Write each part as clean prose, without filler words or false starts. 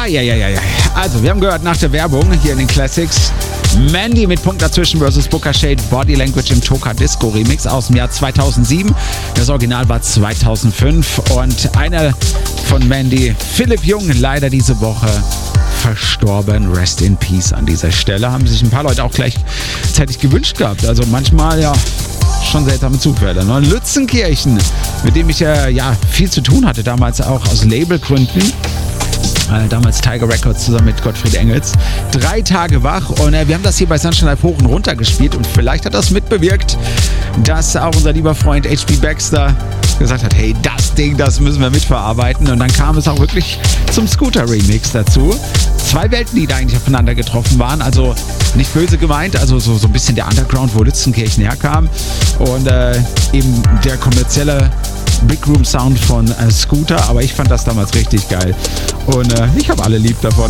Also, wir haben gehört nach der Werbung hier in den Classics Mandy mit Punkt dazwischen vs. Booker Shade Body Language im Toka Disco Remix aus dem Jahr 2007. Das Original war 2005 und einer von Mandy, Philipp Jung, leider diese Woche verstorben. Rest in Peace an dieser Stelle. Haben sich ein paar Leute auch gleichzeitig gewünscht gehabt. Also manchmal ja schon seltsame Zufälle. Ne? Lützenkirchen, mit dem ich viel zu tun hatte, damals auch aus Labelgründen. Damals Tiger Records zusammen mit Gottfried Engels. 3 Tage wach und wir haben das hier bei Sunshine Live hoch und runter gespielt und vielleicht hat das mitbewirkt, dass auch unser lieber Freund H.B. Baxter gesagt hat, hey, das Ding, das müssen wir mitverarbeiten und dann kam es auch wirklich zum Scooter-Remix dazu. 2 Welten, die da eigentlich aufeinander getroffen waren, also nicht böse gemeint, also so ein bisschen der Underground, wo Lützenkirchen herkam und eben der kommerzielle Big Room Sound von Scooter, aber ich fand das damals richtig geil und ich habe alle lieb davon.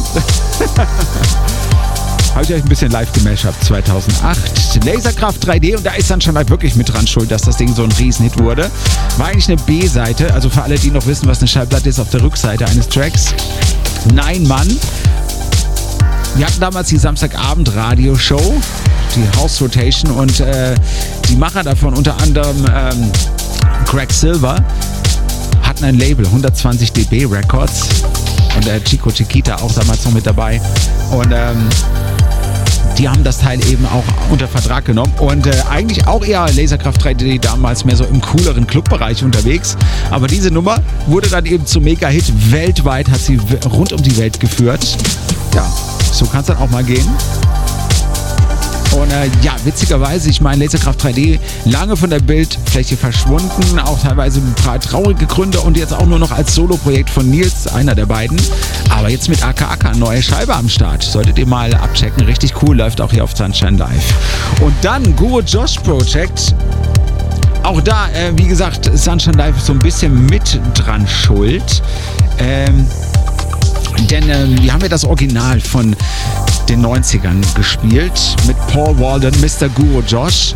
Habe ich euch ein bisschen live gemashupt 2008. Laserkraft 3D und da ist dann schon halt wirklich mit dran schuld, dass das Ding so ein Riesenhit wurde. War eigentlich eine B-Seite, also für alle, die noch wissen, was eine Schallplatte ist, auf der Rückseite eines Tracks. 9 Mann. Wir hatten damals die Samstagabend-Radio-Show, die House Rotation und die Macher davon, unter anderem Craig Silver, hatten ein Label, 120 dB Records und Chico Chiquita auch damals noch mit dabei und die haben das Teil eben auch unter Vertrag genommen und eigentlich auch eher Laserkraft 3D damals mehr so im cooleren Clubbereich unterwegs, aber diese Nummer wurde dann eben zum Mega-Hit, weltweit hat sie rund um die Welt geführt. Ja, so kann es dann auch mal gehen. Und witzigerweise, ich meine, Laserkraft 3D lange von der Bildfläche verschwunden, auch teilweise ein paar traurige Gründe und jetzt auch nur noch als Soloprojekt von Nils, einer der beiden. Aber jetzt mit Aka neue Scheibe am Start. Solltet ihr mal abchecken, richtig cool, läuft auch hier auf Sunshine Live. Und dann Guru Josh Project. Auch da, wie gesagt, Sunshine Live so ein bisschen mit dran schuld. Denn wir haben ja das Original von den 90ern gespielt mit Paul Walden, Mr. Guru Josh.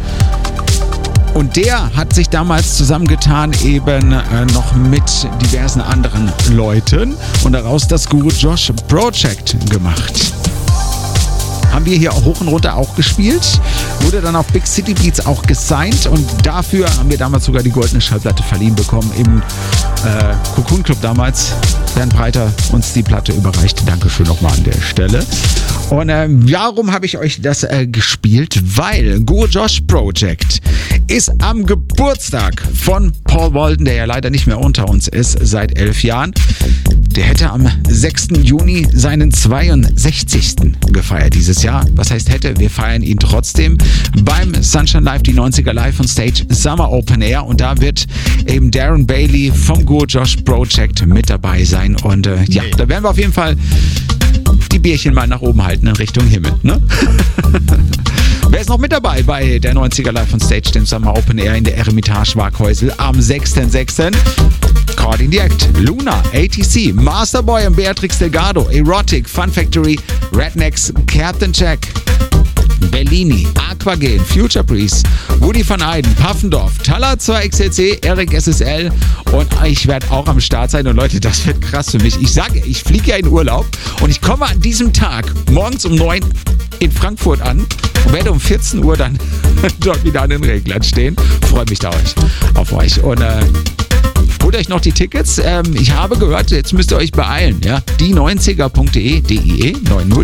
Und der hat sich damals zusammengetan eben noch mit diversen anderen Leuten und daraus das Guru Josh Project gemacht. Haben wir hier hoch und runter auch gespielt, wurde dann auf Big City Beats auch gesigned und dafür haben wir damals sogar die goldene Schallplatte verliehen bekommen im Cocoon Club damals. Bernd Breiter uns die Platte überreicht. Dankeschön nochmal an der Stelle. Und warum habe ich euch das gespielt? Weil Guru Josh Project ist am Geburtstag von Paul Walden, der ja leider nicht mehr unter uns ist, seit 11 Jahren. Der hätte am 6. Juni seinen 62. gefeiert dieses Jahr. Was heißt hätte? Wir feiern ihn trotzdem beim Sunshine Live, die 90er Live on Stage Summer Open Air. Und da wird eben Darren Bailey vom Guru Josh Project mit dabei sein. Und da werden wir auf jeden Fall die Bierchen mal nach oben halten in Richtung Himmel. Ne? Wer ist noch mit dabei bei der 90er Live on Stage, dem Summer Open Air in der Eremitage Waghäusel am 6.6.? Caught in the Act, Luna, ATC, Masterboy und Beatrix Delgado, Erotic, Fun Factory, Rednecks, Captain Jack, Bellini, Aquagen, Future Priest, Woody van Eyden, Puffendorf, Talla 2XLC, Eric SSL und ich werde auch am Start sein und Leute, das wird krass für mich. Ich sage, ich fliege ja in Urlaub und ich komme an diesem Tag morgens um 9 in Frankfurt an und werde um 14 Uhr dann dort wieder an den Reglern stehen. Freue mich da auf euch und holt euch noch die Tickets. Ich habe gehört, jetzt müsst ihr euch beeilen. Ja? Die90er.de, DIE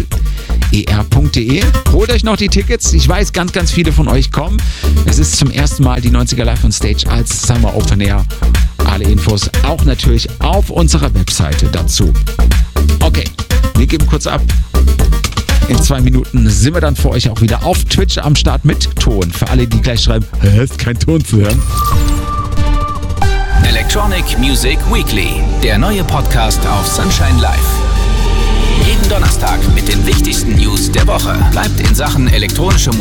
90er.de. Holt euch noch die Tickets. Ich weiß, ganz, ganz viele von euch kommen. Es ist zum ersten Mal die 90er Live on Stage als Summer Open Air. Alle Infos auch natürlich auf unserer Webseite dazu. Okay, wir geben kurz ab. In 2 Minuten sind wir dann für euch auch wieder auf Twitch am Start mit Ton. Für alle, die gleich schreiben, ist kein Ton zu hören. Electronic Music Weekly, der neue Podcast auf Sunshine Live. Jeden Donnerstag mit den wichtigsten News der Woche. Bleibt in Sachen elektronische